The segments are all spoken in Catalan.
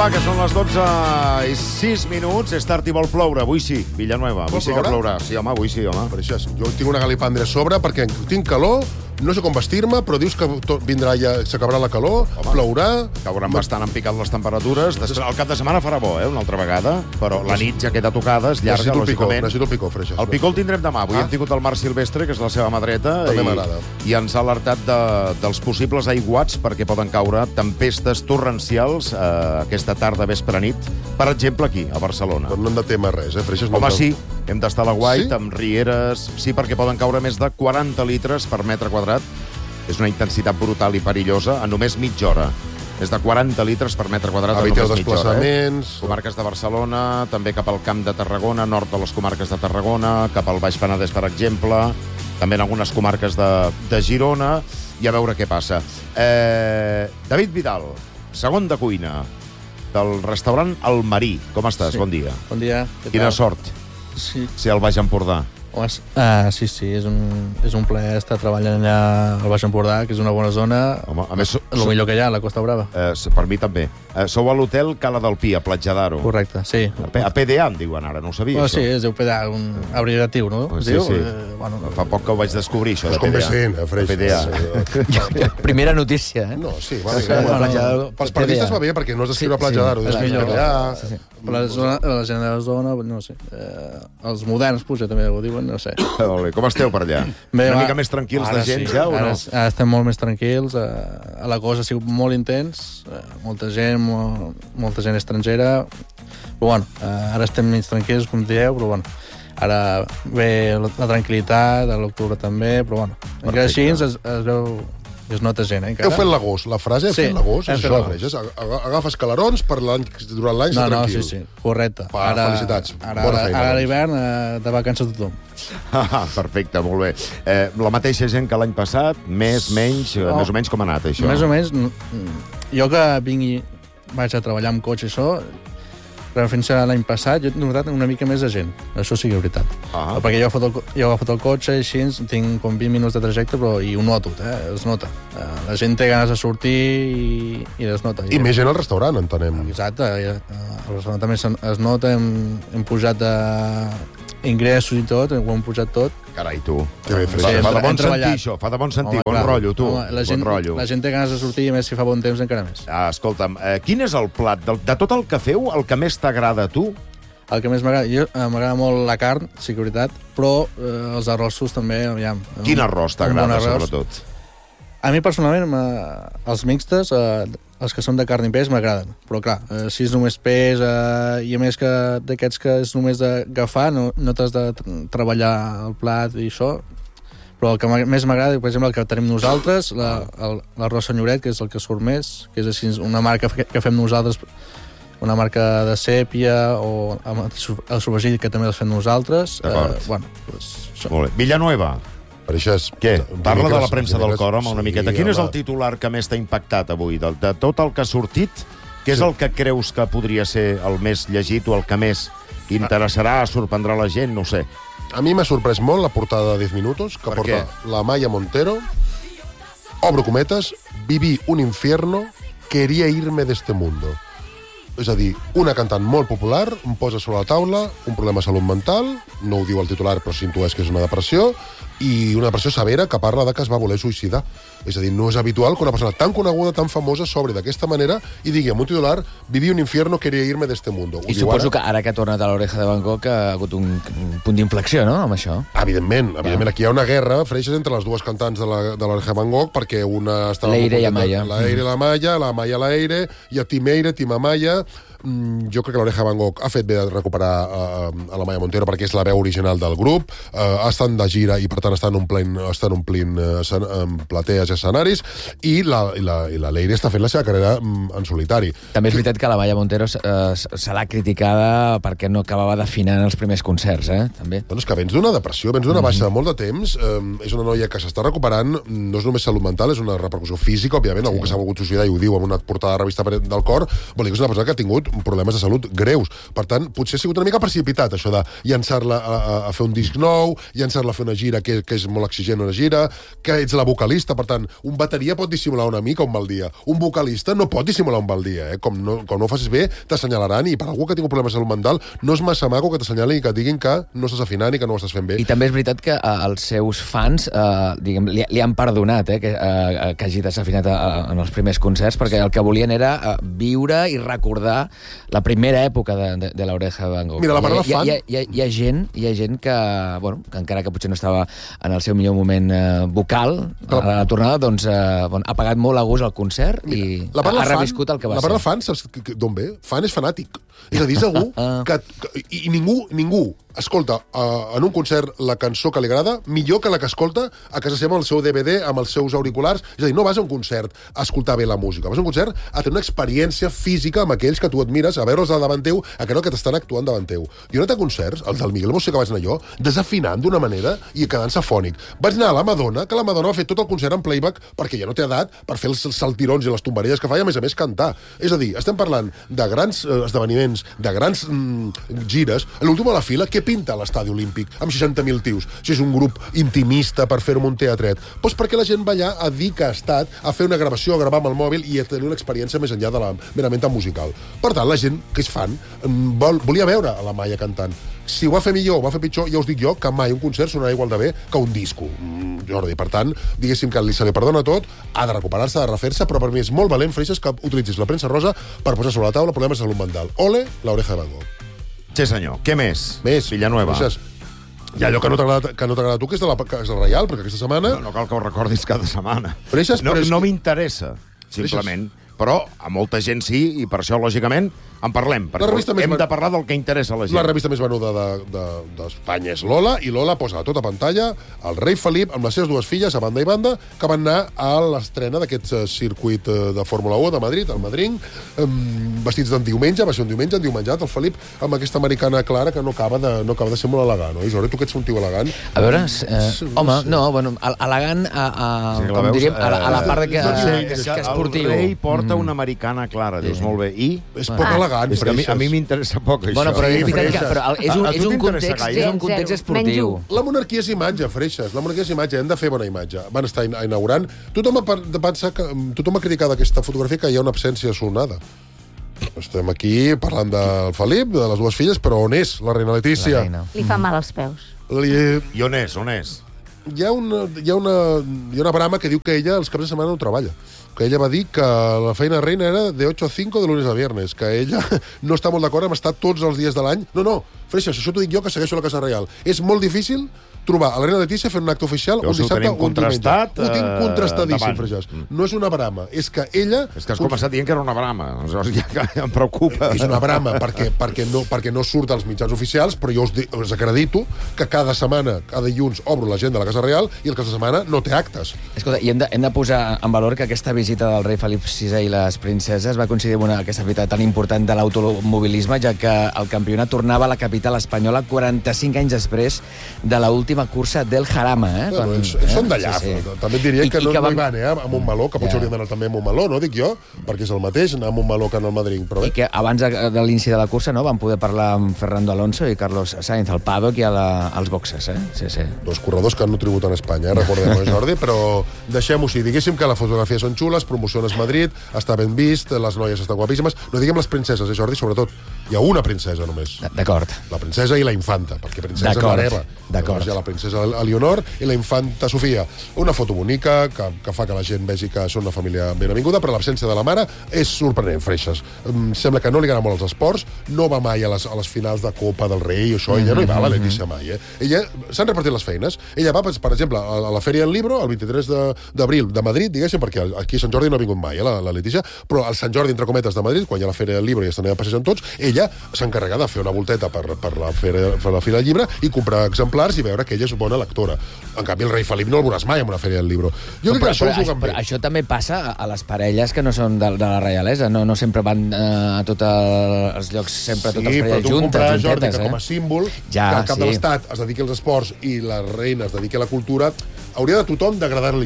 va, que són les 12:06. És tard i vol ploure. Avui sí, Villanueva. Avui sí que plourà. Sí, home, avui sí, home. Per això, jo tinc una galipandra a sobre perquè tinc calor, no sé com vestir-me, però dius que vindrà ja, s'acabarà la calor, plourà... Cauran bastant empicat les temperatures. Després, el cap de setmana farà bo, una altra vegada, però la nit ja queda tocada, és llarga, lògicament. Necessito el picó, Freixas. El picó el tindrem demà. Avui hem tingut el Marc Silvestre, que és la seva mà dreta, i ens ha alertat dels possibles aiguats perquè poden caure tempestes torrencials aquesta tarda, vespre, nit, per exemple, aquí, a Barcelona. Però no hem de témer res, Freixas. Home, sí, hem d'estar a l'aguait, amb rieres... Sí, perquè poden caure més de 40 litres per metre quadrat. És una intensitat brutal i perillosa en només mitja hora. Més de 40 litres per metre quadrat en només mitja hora. Comarques de Barcelona, també cap al Camp de Tarragona, nord de les comarques de Tarragona, cap al Baix Penedès, per exemple, també en algunes comarques de Girona, i a veure què passa. David Vidal, segon de cuina del restaurant El Marí. Com estàs? Bon dia. Bon dia. Quina sort ser al Baix Empordà. Sí, és un plaer estar treballant allà al Baix Empordà, que és una bona zona. Home, a més, el millor que hi ha, a la Costa Brava. Per mi també. Sou a l'hotel Cala del Pi, a Platja d'Aro. Correcte, sí. A PDA, em diuen ara, no ho sabia, això. Sí, es diu PDA, un abreviatiu, no? Sí. Fa poc que ho vaig descobrir, això de PDA. És com bé sent, Primera notícia, eh? No, sí, va bé. Pels periodistes va bé, perquè no has d'escriure Platja d'Aro. És millor. La gent de la zona, no sé. Els moderns, potser també ho diuen, no sé. Com esteu per allà? Una mica més tranquils de gent, ja, o no? Ara estem molt més tranquils. A la cosa ha sigut molt intens. Molta gent estrangera. Però, bueno, ara estem menys tranquils, com dieu, però, bueno, ara ve la tranquil·litat, a l'octubre també, però, bueno, encara així es veu... Es nota gent, Heu fet l'agost. La frase heu fet l'agost. És això, Freixas. Agafes calarons durant l'any estar tranquil. Sí, correcte. Felicitats. Bona feina. Ara a l'hivern, de vacances tothom. Perfecte, molt bé. La mateixa gent que l'any passat, més o menys com ha anat, això? Més o menys. Jo que vaig a treballar amb cotxe i això, fins a l'any passat, jo he notat una mica més de gent. Això sí que és veritat. Perquè jo he agafat el cotxe i així tinc com 20 minuts de trajecte, però ho noto, es nota. La gent té ganes de sortir i es nota. I més gent al restaurant, entenem. Exacte. Al restaurant també es nota, hem pujat ingressos i tot, ho hem pujat tot. Carai, tu. Fa de bon sentir, això. Fa de bon sentir. Bon rotllo, tu. La gent té ganes de sortir i, a més, si fa bon temps, encara més. Escolta'm, quin és el plat? De tot el que feu, el que més t'agrada a tu? El que més m'agrada... M'agrada molt la carn, sí que és veritat, però els arrossos també, aviam. Quin arròs t'agrada, sobretot? A mi, personalment, els mixtes, els que són de carn i peix, m'agraden. Però, clar, si és només peix, i a més que d'aquests que és només d'agafar, no t'has de treballar el plat i això. Però el que més m'agrada, per exemple, el que tenim nosaltres, l'arròs senyoret, que és el que surt més, que és així una marca que fem nosaltres, una marca de sèpia, o el sovegit, que també el fem nosaltres. D'acord. Molt bé. Villanueva. Què? Parla de la premsa del cor, home, una miqueta. Quin és el titular que més t'ha impactat avui? De tot el que ha sortit, què és el que creus que podria ser el més llegit o el que més interessarà, sorprendrà la gent? No ho sé. A mi m'ha sorprès molt la portada de 10 minutos, que porta la Maya Montero, obro cometes, viví un infierno, quería irme de este mundo. És a dir, una cantant molt popular em posa sobre la taula un problema de salut mental, no ho diu el titular, però s'intueix que és una depressió, i una depressió severa que parla de que es va voler suïcidar. És a dir, no és habitual que una persona tan coneguda, tan famosa, s'obri d'aquesta manera i digui amb un titular, viví un infierno, quería irme de este mundo. I suposo que ara que ha tornat a l'Oreja de Van Gogh ha hagut un punt d'inflexió, no?, amb això. Evidentment. Aquí hi ha una guerra, Freixas, entre les dues cantants de l'Oreja de Van Gogh, perquè una estava... Leire i Amaya. Leire i la Maya Leire, i a Timeire, Tim Amaya. Jo crec que l'Oreja Van Gogh ha fet bé de recuperar a la Maya Montero perquè és la veu original del grup, estan de gira i per tant estan omplint platees i escenaris, i la Leire està fent la seva carrera en solitari. També és veritat que la Maya Montero se l'ha criticada perquè no acabava d'afinar en els primers concerts, també. Doncs que vens d'una depressió, vens d'una baixa de molt de temps, és una noia que s'està recuperant, no és només salut mental, és una repercussió física, òbviament, algú que s'ha volgut suïcidar i ho diu en una portada de revista del cor, vol dir que és una persona que ha tingut problemes de salut greus. Per tant, potser ha sigut una mica precipitat, això de llançar-la a fer un disc nou, llançar-la a fer una gira que és molt exigent una gira, que ets la vocalista, per tant, un bateria pot dissimular una mica un mal dia. Un vocalista no pot dissimular un mal dia, Com no ho facis bé, t'assenyalaran, i per algú que tingui problemes de salut mental, no és massa maco que t'assenyalin i que et diguin que no estàs afinant i que no ho estàs fent bé. I també és veritat que els seus fans li han perdonat que hagi desafinat en els primers concerts, perquè el que volien era viure i recordar la primera època de l'Oreja de Van Gogh. Mira, la part del fan... Hi ha gent que, que encara que potser no estava en el seu millor moment vocal, a la tornada, doncs ha pagat molt a gust el concert i ha reviscut el que va ser. La part del fan, saps d'on ve? Fan és fanàtic. És a dir, és algú que... I ningú escolta en un concert la cançó que li agrada millor que la que escolta a casa seva amb el seu DVD, amb els seus auriculars. És a dir, no vas a un concert a escoltar bé la música, vas a un concert a tenir una experiència física amb aquells que tu admires, a veure'ls davant teu, a creure que t'estan actuant davant teu. Jo he anat a concerts, el del Miguel Bosé que vaig anar jo, desafinant d'una manera i quedant-se afònic. Vaig anar a la Madonna, que la Madonna va fer tot el concert en playback perquè ja no té edat per fer els saltirons i les tombarelles que fa i, a més cantar. És a dir, estem parlant de grans esdeveniments, de grans gires. L'últim a la fila, què pinta l'estadi olímpic amb 60.000 tios? Si és un grup intimista per fer-ho un teatret. Doncs perquè la gent va allà a dir que ha estat, a fer una gravació, a gravar amb el mòbil i a tenir una experiència més enllà de la merament musical. Per tant, la gent que és fan volia veure a la Maia cantant. Si ho va fer millor o va fer pitjor, ja us dic jo que mai un concert sonarà igual de bé que un disco, Jordi. Per tant, diguéssim que se li perdona tot, ha de recuperar-se, ha de refer-se, però per mi és molt valent, Freixas, que utilitzis la premsa rosa per posar sobre la taula problemes de salut mental. Ole, l'Oreja de Van Gogh. Sí, senyor. Què més? Villanueva. Freixas. Hi ha allò que no t'agrada a tu, que és de la Casa Reial, perquè aquesta setmana... No cal que ho recordis cada setmana. Freixas, no m'interessa, simplement. Però a molta gent sí, i per això, lògicament, en parlem. Perquè hem de parlar del que interessa a la gent. La revista més venuda d'Espanya és Lola, i Lola posa a tota pantalla el rei Felip amb les seves dues filles, a banda i banda, que van anar a l'estrena d'aquest circuit de Fórmula 1 de Madrid, al Madrid, vestits d'en diumenge, va ser un diumenge, endiumenjat, el Felip, amb aquesta americana clara que no acaba de ser molt elegant, oi? Jordi, tu que ets un tio elegant. A veure, home, no, bueno, elegant, com diríem, a la part que és esportiu. El rei porta una americana clara, dius, molt bé, i... És poc elegant. És que a mi m'interessa poc, això. Bueno, però és veritat que és un context esportiu. La monarquia és imatge, Freixas. La monarquia és imatge. Hem de fer bona imatge. Van estar inaugurant. Tothom ha criticat aquesta fotografia que hi ha una absència sonada. Estem aquí parlant del Felip, de les dues filles, però on és la reina Letícia? Li fa mal als peus. I on és? Hi ha una brama que diu que ella els caps de setmana no treballa. Que ella va dir que la feina de reina era de 8 a 5 de lunes a viernes, que ella no està molt d'acord amb estar tots els dies de l'any. No, Freixas, això t'ho dic jo, que segueixo la Casa Reial. És molt difícil trobar a la reina Letícia fent un acte oficial un dissabte o un diumenge. Ho tinc contrastadíssim, Freixas. No és una brama, és que ella... És que has començat dient que era una brama, aleshores ja em preocupa. És una brama perquè no surt als mitjans oficials, però jo us acredito que cada setmana, cada dilluns, obro l'agenda de la Casa Reial i el cap de setmana no té actes. Escolta, i hem de posar en valor que aquesta visita del rei Felip VI i les princeses va coincidir amb aquesta fita tan important de l'automobilisme, ja que el campionat tornava a la capital espanyola 45 anys després de l'última cursa del Jarama. Són d'allà. També et diria que no hi van, a Montmeló, que potser haurien d'anar també a Montmeló, no dic jo, perquè és el mateix, anar a Montmeló que anar al Madrid. I que abans de l'inici de la cursa van poder parlar amb Fernando Alonso i Carlos Sainz al paddock i als boxes. Sí. Dos corredors que no tributen a Espanya, recordem-ho, Jordi, però deixem-ho així. Diguéssim que les fotografies són xules, promociones Madrid, està ben vist, les noies estan guapíssimes. No diguem les princeses, Jordi, sobretot. Hi ha una princesa només. D'acord. La princesa i la infanta, perquè princesa és l'hereva. D'acord. Hi ha la princesa Leonor i la infanta Sofia. Una foto bonica que fa que la gent vegi que són una família ben avinguda, però l'absència de la mare és sorprenent, Freixas. Sembla que no li agrada molt els esports, no va mai a les finals de Copa del Rei, això, ella no hi va, la Letícia mai. Ella s'han repartit les feines. Ella va, per exemple, a la Fèria del Libro, el 23 d'abril de Madrid, diguéssim, perquè aquí a Sant Jordi no ha vingut mai, la Letícia, però al Sant Jordi, entre cometes, de Madrid, quan hi ha la Fèria del Libro i estan allà passejant tots, ella s'encarrega de fer una volteta per la Fira del Llibre i comprar exemplars i veure que ella és bona lectora. En canvi, el rei Felip no el veuràs mai en una Fèria del Libro. Jo crec que això ho juguen bé. Però això també passa a les parelles que no són de la reialesa. No sempre van a tots els llocs, sempre totes les parelles juntes, juntetes. Jordi, que com a símbol, que el cap de l'Estat es dediqui als esports i la reina es dediqui a la cultura, hauria de tothom d'agradar-li tot.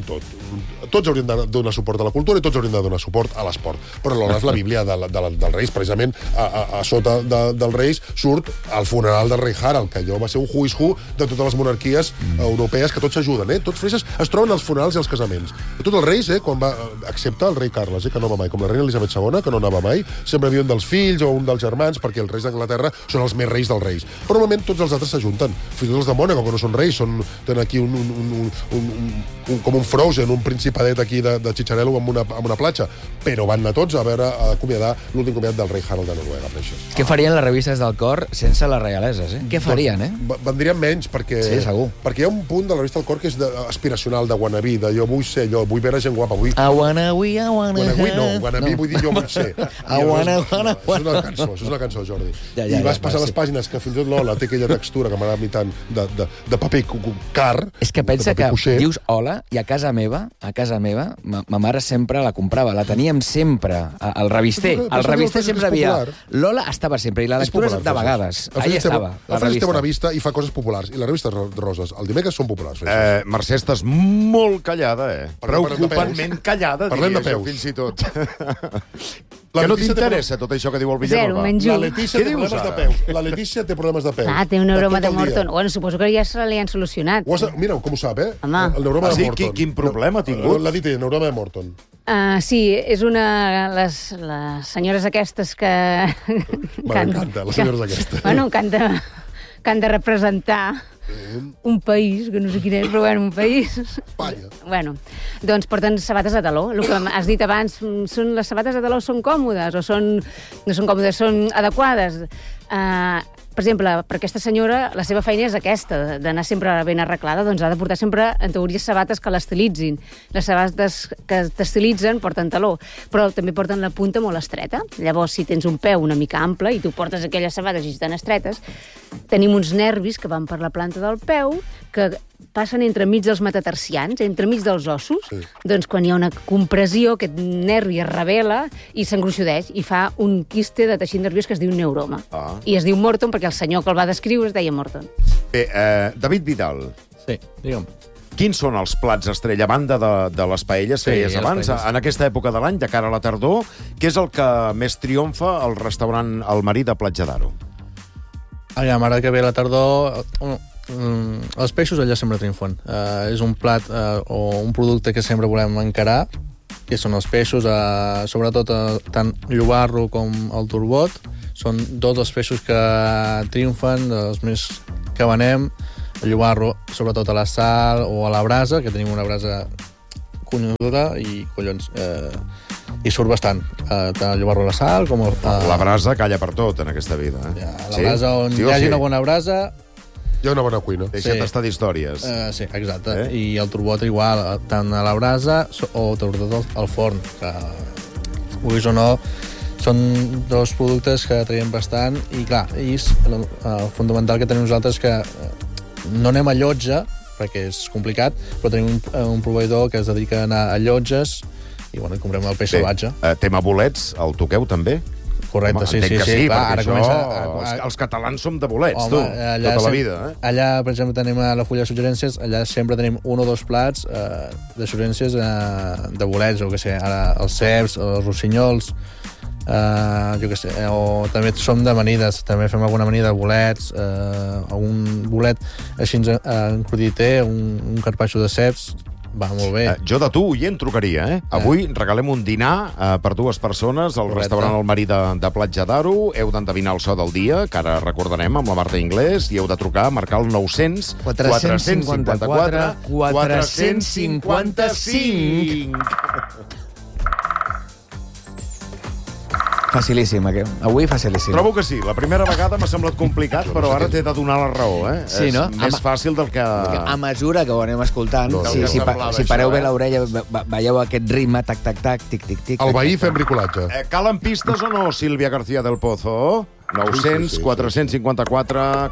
tots haurien de donar suport a la cultura i tots haurien de donar suport a l'esport. Però alhora és la Bíblia dels Reis. Precisament a sota dels Reis surt el funeral del rei Harald, que allò va ser un who is who de totes les monarquies europees, que tots s'ajuden, Tots freixes es troben als funerals i als casaments. Tots els reis, quan va acceptar el rei Carles, que no va mai, com la reina Elisabet II, que no anava mai, sempre havia un dels fills o un dels germans, perquè els reis d'Anglaterra són els més reis dels reis. Però normalment tots els altres s'ajunten. Fins i tot els de Mònaco, que no són reis, tenen aquí com un Frozen, un principadet aquí de Chicharello amb una platja. Però van anar tots a veure a acomiadar l'últim comiat del rei Harald de Noruega, freixes. Què farien les revistes del cor sense les reialeses, Què farien, Vendrien menys, perquè... Sí, segur. Perquè hi ha un punt de la revista del cor que és aspiracional, de wannabe, de jo vull ser allò, vull veure gent guapa, vull... Wannabe, wannabe vull dir jo vull ser. És una cançó, Jordi. I vas passar les pàgines que fins i tot l'Ola té aquella textura que m'agrada a mi tant de paper car. És que pensa que dius hola i a casa meva, ma mare sempre la comprava, la teníem sempre al revister. Al revister sempre havia... L'Ola estava sempre, i la lectura de vegades. Allà estava, la revista. Té bona revista. vista i fa coses populars. I les revistes roses, el dimecres, són populars. Mercè, estàs molt callada, Preocupantment callada, diria jo, fins i tot. Que no t'interessa tot això que diu el Villalba? Zero, menys La Letícia té problemes de peus. La Letícia té problemes de peus. Té un neuroma de Morton. Bueno, suposo que ja se li han solucionat. Mira, com ho sap, Home. El neuroma de Morton. Quin problema ha tingut? L'ha dit ell, neuroma de Morton. Sí, és una... Les senyores aquestes que... M'encanta, les senyores aquestes. Bueno, que han de representar un país, que no sé quin és, però bueno, un país... Espanya. Bueno, doncs porten sabates de taló. El que has dit abans, les sabates de taló són còmodes o no són còmodes, són adequades. Per exemple, per aquesta senyora, la seva feina és aquesta, d'anar sempre ben arreglada, doncs ha de portar sempre, en teoria, sabates que l'estilitzin. Les sabates que t'estilitzen porten taló, però també porten la punta molt estreta. Llavors, si tens un peu una mica ample i tu portes aquelles sabates i estan estretes, tenim uns nervis que van per la planta del peu, que passen entremig dels metatarsians, entremig dels ossos. Sí. Doncs quan hi ha una compressió, aquest nervi es revela i s'engruixudeix i fa un quiste de teixit nerviós que es diu neuroma. I es diu Morton perquè el senyor que el va descriure es deia Morton. Bé, David Vidal. Sí, digue'm. Quins són els plats estrella, a banda de les paelles que deies abans, en aquesta època de l'any, de cara a la tardor? Què és el que més triomfa al restaurant El Marí de Platja d'Aro? Ara que ve la tardor... els peixos allà sempre triomfen. És un plat o un producte que sempre volem encarar, que són els peixos, sobretot tant llobarro com el turbot. Són dos dels peixos que triomfen, els més que venem. El llobarro, sobretot a la sal o a la brasa, que tenim una brasa conyonuda i, collons, i surt bastant. Tant el llobarro a la sal com... La brasa calla per tot en aquesta vida. La brasa, on hi hagi una bona brasa... Hi ha una bona cuina. Deixa't estar d'històries. Sí, exacte. I el turbot igual, tant a la brasa o sobretot al forn, que, vulguis o no, són dos productes que traiem bastant i, clar, és el fonamental que tenim nosaltres, que no anem a llotja, perquè és complicat, però tenim un proveïdor que es dedica a anar a llotges i, bueno, comprem el peix salvatge. Tema bolets, el toqueu també? Correcte, home, sí. Clar, ara els catalans som de bolets, tota la vida. Allà, per exemple, tenim a la fulla de suggerències, allà sempre tenim un o dos plats de suggerències de bolets, o què sé, ara els ceps, els rossinyols, jo què sé, o també som d'amanides, també fem alguna amanida de bolets, un bolet així en cruditer, un carpaccio de ceps. Va, molt bé. Jo de tu hi trucaria, Avui regalem un dinar per dues persones al restaurant El Marí de Platja d'Aro. Heu d'endevinar el so del dia, que ara recordarem amb la Marta Inglés, i heu de trucar, marcar el 900 454 455. Facilíssim, avui facilíssim. Trobo que sí. La primera vegada m'ha semblat complicat, però ara t'he de donar la raó, Sí, no? És més fàcil del que... A mesura que ho anem escoltant, si pareu bé l'orella, veieu aquest ritme, tac, tac, tac, tic, tic, tic. Al veí fem bricolatge. Calen pistes o no, Sílvia García del Pozo? 900 454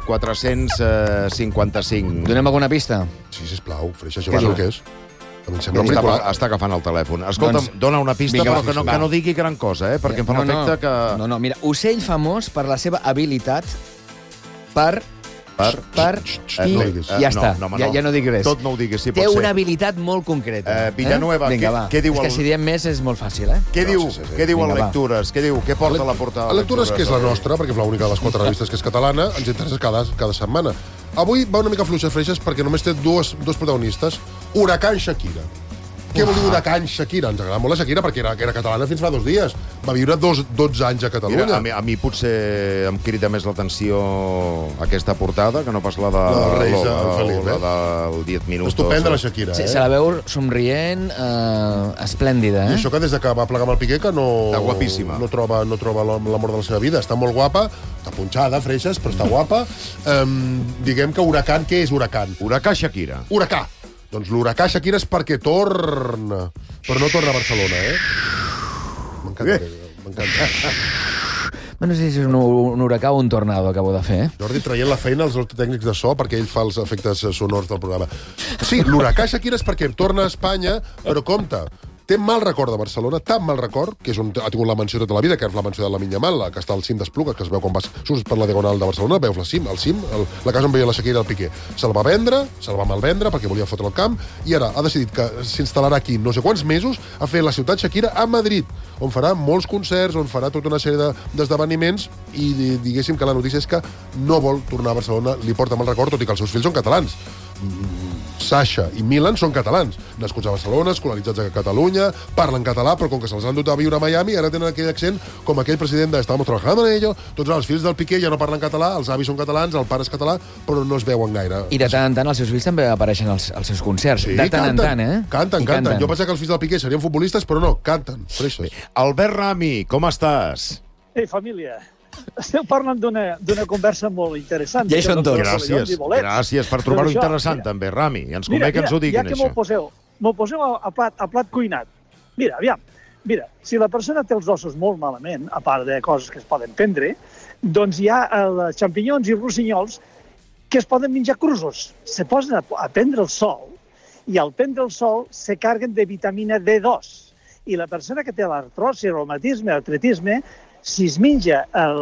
455. Donem alguna pista? Sí, sisplau, freixa, això és el que és. Està agafant el telèfon. Escolta'm, dona una pista, però que no digui gran cosa, perquè em fa l'efecte que... No, mira, ocell famós per la seva habilitat per I ja està. Ja no dic res. Tot no ho diguis, si pot Té ser. una habilitat molt concreta. Villanueva, Vinga, va. què diu És que el... si diem més és molt fàcil, eh? Què diu Vinga, el va. Lectures? Què diu? Què porta a la portada? A Lectures, que és la nostra, perquè és l'única de les 4 revistes que és catalana, ens interessa cada setmana. Avui va una mica fluixes perquè només té dos protagonistes. Huracán Shakira. Què vol dir Huracán Shakira? Ens agrada molt la Shakira perquè era catalana fins fa 2 dies. Va viure 12 anys a Catalunya. Mira, a mi potser em crida més l'atenció aquesta portada que no pas la de Reis Felip, la del 10 minuts. Estupenda la Shakira, Sí, se la veu somrient, esplèndida, I això que des de que va plegar amb el Piqué, que Està guapíssima. no troba l'amor de la seva vida. Està molt guapa, està punxada, freixes, però està guapa. Diguem que Huracán, què és Huracán? Huracán Shakira. Huracà. Doncs l'Huracà Shakira és perquè torna. Però no torna a Barcelona, M'encanta. No sé si és un huracà o un tornado acabo de fer, Jordi traient la feina als tècnics de so perquè ell fa els efectes sonors del programa. Sí, l'Huracà Shakira és perquè torna a Espanya, però compte, té mal record de Barcelona, tan mal record, que és on ha tingut la mansió tota la vida, que és la mansió de la Minyamal, que està al cim d'Esplugues, que es veu quan surts per la Diagonal de Barcelona, veus al cim, la casa on veia la Shakira i el Piqué. Se'l va vendre, se'l va malvendre perquè volia fotre el camp, i ara ha decidit que s'instal·larà aquí no sé quants mesos a fer la ciutat Shakira a Madrid, on farà molts concerts, on farà tota una sèrie d'esdeveniments, i diguéssim que la notícia és que no vol tornar a Barcelona, li porta mal record, tot i que els seus fills són catalans. Sasha i Milan són catalans, nascuts a Barcelona, escolaritzats a Catalunya, parlen català, però com que se'ls han dut a viure a Miami, ara tenen aquell accent com aquell president de «Estamos trabajando en ello». Doncs els fills del Piqué ja no parlen català, els avis són catalans, el pare és català, però no es veuen gaire. I de tant en tant els seus fills també apareixen als seus concerts. Sí, de tant en tant, Canten. Jo pensava que els fills del Piqué serien futbolistes, però no, canten. Freixes. Albert Rami, com estàs? Ei, família, esteu parlant d'una conversa molt interessant. Ja hi són tots. Gràcies per trobar-ho interessant, també, Rami. Ens convé que ens ho diguin, ja que això. m'ho poseu a plat cuinat. Mira, aviam, si la persona té els ossos molt malament, a part de coses que es poden prendre, doncs hi ha els xampinyons i rossinyols que es poden menjar crusos. Se posen a prendre el sol i al prendre el sol se carreguen de vitamina D2. I la persona que té l'artrosi, reumatisme, artritisme, si es menja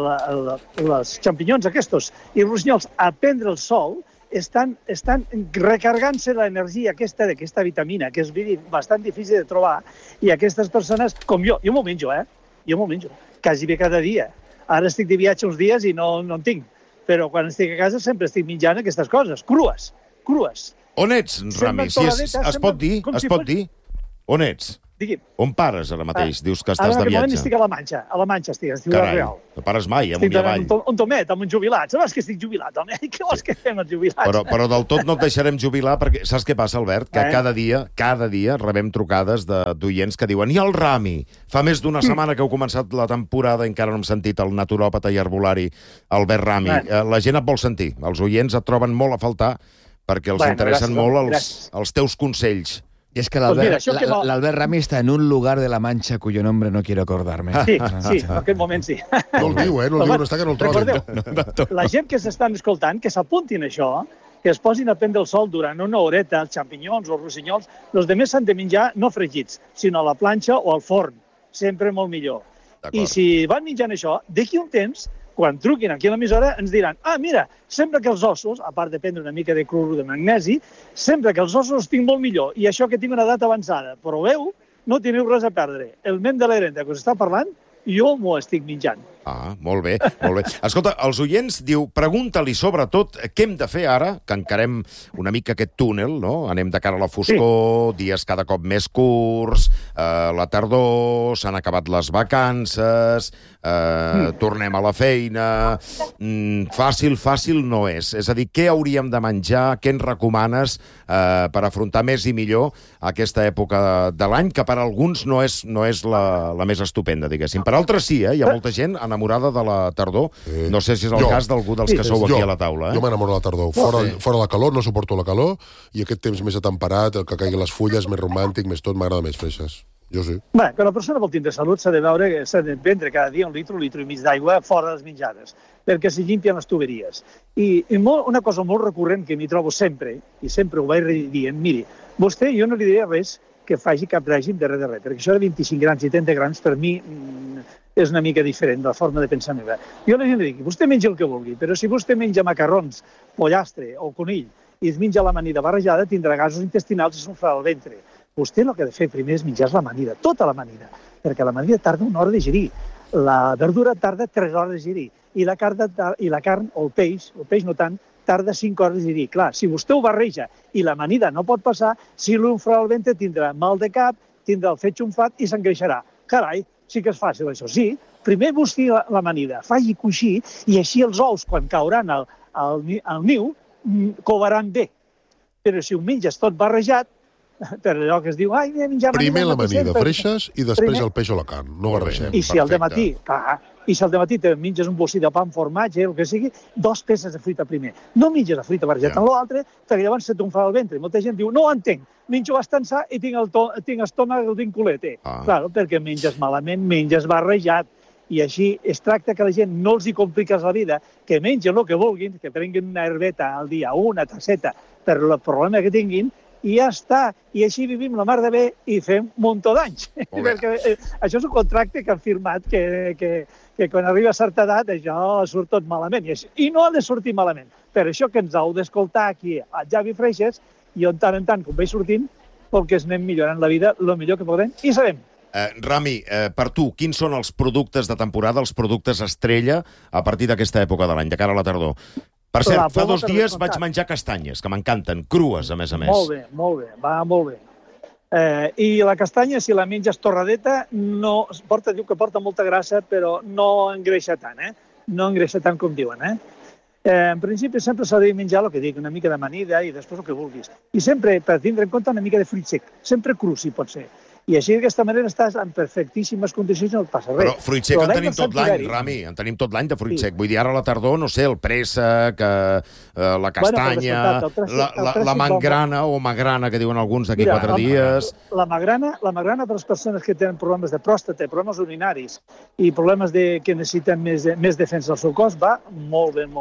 els xampinyons aquests i els rossinyols a prendre el sol, estan recargant-se l'energia d'aquesta vitamina, que és bastant difícil de trobar, i aquestes persones, com jo m'ho menjo, Jo m'ho menjo, quasi bé cada dia. Ara estic de viatge uns dies i no en tinc, però quan estic a casa sempre estic menjant aquestes coses, crues. On ets, Rami? Es pot dir? On ets? Digui'm. On pares ara mateix? Dius que estàs de Ara en viatge. moment estic a la Manxa estic, a Ciutat Carai, Real. no pares mai, amunt Estic i avall. un tomet, amb un jubilat. Saps que estic jubilat, home? Què vols que fem els jubilats? Però del tot no et deixarem jubilar, perquè saps què passa, Albert? Que cada dia rebem trucades d'oients que diuen: i el Rami? Fa més d'una setmana que heu començat la temporada i encara no hem sentit el naturòpata i herbolari Albert Rami. La gent et vol sentir. Els oients et troben molt a faltar perquè els interessen molt els teus consells. I és que l'Albert Rami està en un lugar de la Manxa cuyo nombre no quiero acordarme. Sí, en aquest moment sí. No el diu, no està que no el trobin. Recordeu, la gent que s'estan escoltant, que s'apuntin a això, que es posin a prendre el sol durant una horeta, els xampinyons o els rossinyols, els altres s'han de menjar no fregits, sinó a la planxa o al forn. Sempre molt millor. I si van menjant això, d'aquí un temps, quan truquin aquí a l'emissora, ens diran: mira, sembla que els ossos, a part de prendre una mica de clorur de magnesi, sembla que els ossos els tinc molt millor, i això que tinc una edat avançada. Però veu, no teniu res a perdre. El ment de l'herenda que us està parlant, jo m'ho estic menjant. Molt bé. Escolta, els oients diu: pregunta-li sobretot què hem de fer ara, que encarem una mica aquest túnel, no? Anem de cara a la foscor, dies cada cop més curts, la tardor, s'han acabat les vacances, tornem a la feina... Fàcil no és. És a dir, què hauríem de menjar, què ens recomanes per afrontar més i millor aquesta època de l'any, que per alguns no és la més estupenda, diguéssim. Per altres sí, hi ha molta gent enamorada de la tardor. No sé si és el cas d'algú dels que sou aquí a la taula. Jo m'enamoro de la tardor. Fora la calor, no suporto la calor, i aquest temps més atemperat, que caiguin les fulles, més romàntic, més tot, m'agrada més freixes. Jo sí. Bé, quan la persona vol tindre salut s'ha de veure que s'ha de prendre cada dia un litre i mig d'aigua fora de les menjades, perquè s'hi llimpien les tuberies. I una cosa molt recurrent que m'hi trobo sempre, i sempre ho vaig dient: miri, vostè, jo no li diré res que faci cap règim de res, perquè això de 25 grams i 30 grams per mi és una mica diferent de la forma de pensar meva. Jo la gent li dic, vostè menja el que vulgui, però si vostè menja macarrons, pollastre o conill i es menja l'amanida barrejada, tindrà gasos intestinals i s'unflarà el ventre. Vostè el que ha de fer primer és menjar l'amanida, tota l'amanida, perquè l'amanida tarda una hora de digerir, la verdura tarda 3 hores de digerir, i la carn o el peix no tant, tarda 5 hores de digerir. Clar, si vostè ho barreja i l'amanida no pot passar, si l'unflarà el ventre tindrà mal de cap, tindrà el fetge unflat i s'engreixarà. Carai, sí que és fàcil això. Sí, primer busqui l'amanida, faci coixí i així els ous, quan cauran al niu, covaran bé. Però si ho menges tot barrejat, per allò que es diu, ai, menjar amanida... Primer l'amanida freixes i després el peix o la carn. No barregem. I si al dematí, te menges un bolsí de pa amb formatge, el que sigui, 2 peces de fruita primer. No menges la fruita barrejat amb l'altre, perquè llavors se t'unfarà el ventre. Molta gent diu, no ho entenc, menjo bastant sa i tinc estómac vinculet. Clar, perquè menges malament, menges barrejat. I així es tracta que la gent no els hi compliques la vida, que mengen el que vulguin, que prenguin una herbeta al dia, una tasseta, per el problema que tinguin, i ja està. I així vivim la mar de bé i fem un muntó d'anys. Perquè això és un contracte que han firmat, que quan arriba a certa edat això surt tot malament. I no ha de sortir malament. Per això que ens heu d'escoltar aquí a Javi Freixes, i on tant en tant, com veig sortint, perquè es anem millorant la vida el millor que podem i sabem. Rami, per tu, quins són els productes de temporada, els productes estrella, a partir d'aquesta època de l'any, de cara a la tardor? Per cert, fa 2 dies vaig menjar castanyes, que m'encanten, crues, a més a més. Molt bé, va molt bé. I la castanya, si la menges torradeta, diu que porta molta grassa, però no engreixa tant, No engreixa tant com diuen, En principi, sempre s'ha de menjar el que dic, una mica d'amanida i després el que vulguis. I sempre, per tindre en compte, una mica de fruit sec. Sempre cru, si pot ser. I així, d'aquesta manera, estàs en perfectíssimes condicions i no et passa res. Però fruit sec en tenim tot l'any, Rami. En tenim tot l'any de fruit sec. Vull dir, ara a la tardor, no sé, el préssec, la castanya, la mangrana o magrana, que diuen alguns d'aquí 4 dies. La magrana, per les persones que tenen problemes de pròstata, problemes urinaris i problemes que necessiten més defensa del seu cos, va molt bé.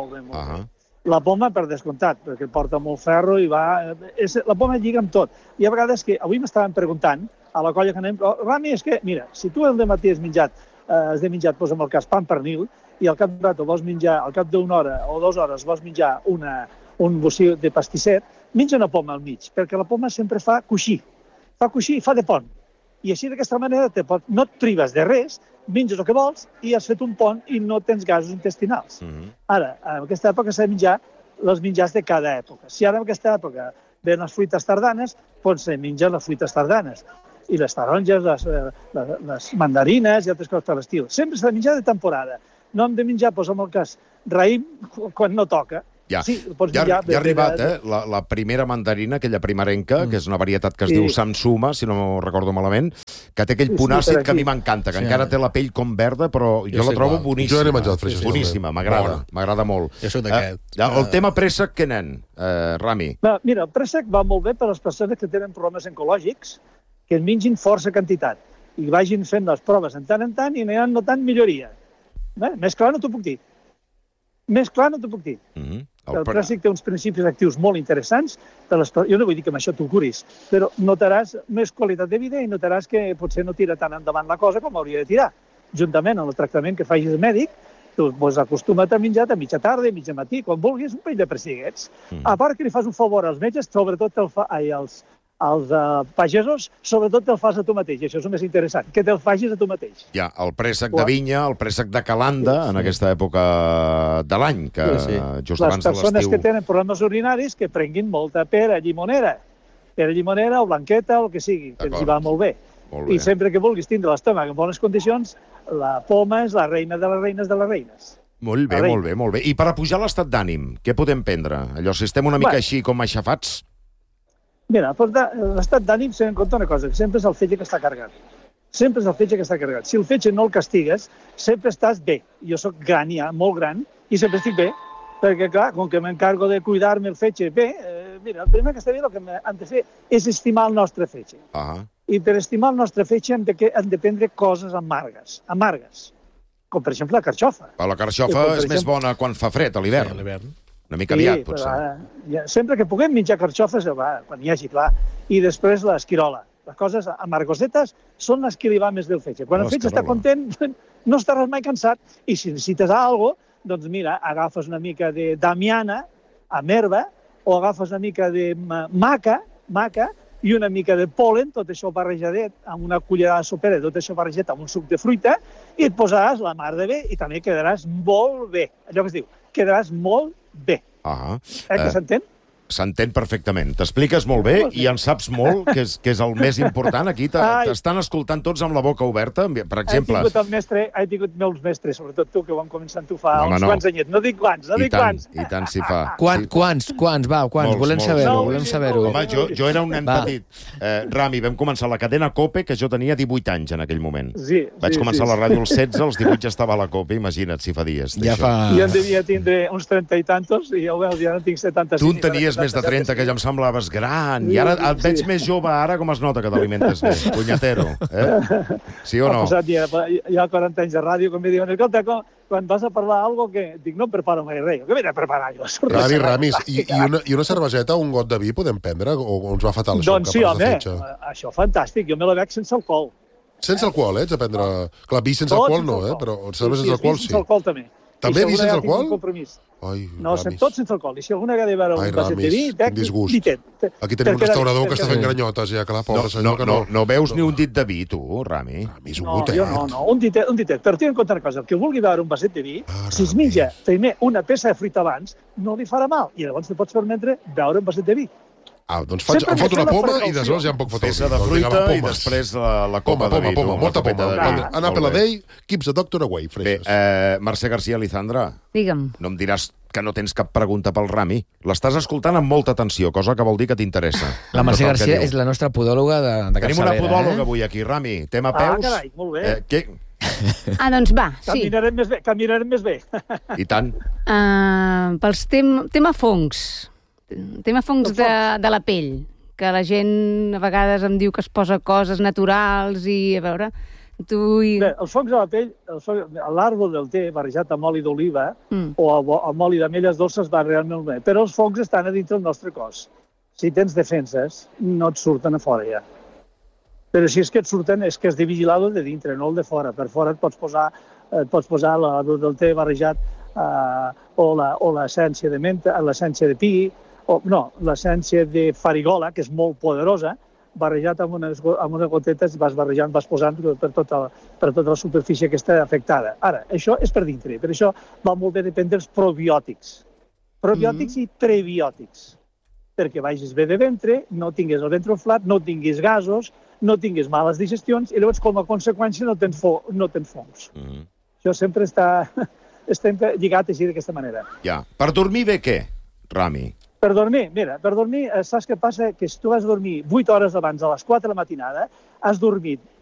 La poma, per descomptat, perquè porta molt ferro i va... La poma lliga amb tot. I a vegades que avui m'estaven preguntant, a la colla que anem, Rami, és que, mira, si tu el dematí has de menjar, posa'm el cas, pa amb pernil, i al cap d'un rato vols menjar, al cap d'una hora o 2 hores vols menjar un bocí de pastisset, menja una poma al mig, perquè la poma sempre fa coixí. Fa coixí i fa de pont. I així, d'aquesta manera, no et prives de res, menges el que vols i has fet un pont i no tens gasos intestinals. Ara, en aquesta època s'ha de menjar els menjars de cada època. Si ara en aquesta època ven les fruites tardanes, doncs se mengen les fruites tardanes. I les taronges, les mandarines i altres coses per l'estil. Sempre s'ha de menjar de temporada. No hem de menjar, en el cas, raïm quan no toca. Ja ha arribat la primera mandarina, aquella primerenca, que és una varietat que es diu Samsuma, si no recordo malament, que té aquell punt àcid que a mi m'encanta, que encara té la pell com verda, però jo la trobo boníssima. Jo he menjat freixes. Boníssima, m'agrada molt. Jo soc d'aquest. El tema préssec, què nen, Rami? Mira, el préssec va molt bé per a les persones que tenen problemes oncològics, que en mengin força quantitat i vagin fent les proves en tant i aniran notant milloria. Més clar no t'ho puc dir. El préssec té uns principis actius molt interessants. Jo no vull dir que amb això t'ho curis, però notaràs més qualitat de vida i notaràs que potser no tira tant endavant la cosa com hauria de tirar. Juntament amb el tractament que facis mèdic, tu acostuma't a menjar a mitja tarda, a mitja matí, quan vulguis, un parell de pessiguets. A part que li fas un favor als metges, sobretot als pagesos, sobretot te'l fas a tu mateix. I això és el més interessant, que te'l facis a tu mateix. Ja, el préssec de vinya, el préssec de calanda, en aquesta època de l'any, que just abans de l'estiu... Les persones que tenen problemes urinaris, que prenguin molta pera llimonera. Pera llimonera o blanqueta o el que sigui, que els va molt bé. I sempre que vulguis tindre l'estómac en bones condicions, la poma és la reina de les reines de les reines. Molt bé. I per a pujar l'estat d'ànim, què podem prendre? Allò, si estem una mica així com aixafats... Mira, l'estat d'ànim, s'ha en compte una cosa, que sempre és el fetge que està carregat. Si el fetge no el castigues, sempre estàs bé. Jo soc gran ja, molt gran, i sempre estic bé, perquè, clar, com que m'encargo de cuidar-me el fetge bé, mira, el primer que està bé, el que hem de fer és estimar el nostre fetge. I per estimar el nostre fetge hem de prendre coses amargues, com per exemple la carxofa. La carxofa és més bona quan fa fred, a l'hivern. Una mica aviat, potser. Sempre que puguem menjar carxofes, quan hi hagi, clar. I després l'esquirola. Les coses amargosetes són les que li va més bé el fetge. Quan el fetge està content, no estaràs mai cansat. I si necessites alguna cosa, doncs mira, agafes una mica de damiana, amb herba, o agafes una mica de maca, i una mica de pol·len, tot això barrejadet, amb una cullerada sopera, tot això barrejat amb un suc de fruita, i et posaràs la mar de bé i també quedaràs molt bé. Allò que es diu, quedaràs molt bé. Que s'entén? S'entén perfectament. T'expliques molt bé i en saps molt, que és el més important. Aquí t'estan escoltant tots amb la boca oberta. Per exemple... He tingut molts mestres, sobretot tu, que ho vam començar tu fa uns quants anyets. No dic quants, no dic quants. I tant s'hi fa. Quants? Va, quants? Volem saber-ho. Home, jo era un nen petit. Rami, vam començar la cadena COPE, que jo tenia 18 anys en aquell moment. Vaig començar la ràdio als 16, als 18 ja estava a la COPE, imagina't si fa dies. Jo en devia tindre uns 30 i tantos, i jo ja no tinc 75. Tu en tenies més de 30, que ja em semblaves gran. I ara et veig més jove ara, com es nota que t'alimentes bé. Punyatero. Sí o no? Ha passat ja 40 anys de ràdio, com em diuen, escolta, quan vas a parlar alguna cosa, que dic, no em preparo mai res. Què m'he de preparar jo? Ramis, i una cerveseta o un got de vi podem prendre? O ens va fatal això? Doncs sí, home, això fantàstic. Jo me la bec sense alcohol. Sense alcohol, ets a prendre... Clar, vi sense alcohol no, però cervesa sense alcohol sí. Sense alcohol també. També vi sense alcohol? Ai, no, tot sense alcohol. I si alguna vegada hi va haver un vaset de vi, quin disgust. Aquí tenim un restaurador que està fent granyotes, ja, clar, pobre senyor, que no... No veus ni un dit de vi, tu, Rami? Rami és un gotet. No, un ditet. Però tinc en compte una cosa, el que vulgui beure un vaset de vi, si es menja primer una peça de fruita abans, no li farà mal. I llavors te pots permetre beure un vaset de vi. Doncs em fot una poma i després ja em puc fotre peça de fruita i després la copa de vi. Molta poma. An apple a day keeps the doctor away. Bé, Mercè García Lizandra, digue'm. No em diràs que no tens cap pregunta pel Rami. L'estàs escoltant amb molta atenció, cosa que vol dir que t'interessa. La Mercè García és la nostra podòloga de capçalera. Tenim una podòloga avui aquí, Rami. Tema peus. Carai, molt bé. Doncs va, sí. Caminarem més bé. I tant. Pels tema fongs. Tema fongs de la pell, que la gent a vegades em diu que es posa coses naturals i, a veure, tu... Bé, els fongs de la pell, l'àrbol del té barrejat amb oli d'oliva o amb oli d'ametlles dolces va realment bé, però els fongs estan a dintre del nostre cos. Si tens defenses, no et surten a fora ja. Però si és que et surten, és que és de vigilar-lo de dintre, no el de fora. Per fora et pots posar l'àrbol del té barrejat o l'essència de menta, l'essència de pi, l'essència de farigola, que és molt poderosa, barrejat amb unes gotetes, vas barrejant, vas posant per tota la superfície que està afectada. Ara, això és per dintre, per això va molt bé depèn dels probiòtics. Probiòtics i prebiòtics. Perquè vagis bé de ventre, no tinguis el ventre inflat, no tinguis gasos, no tinguis males digestions, i llavors, com a conseqüència, no tens fongs. Això sempre està lligat així d'aquesta manera. Ja. Per dormir bé què, Rami? Per dormir, saps què passa? Que si tu vas dormir 8 hores abans, a les 4 de la matinada, has dormit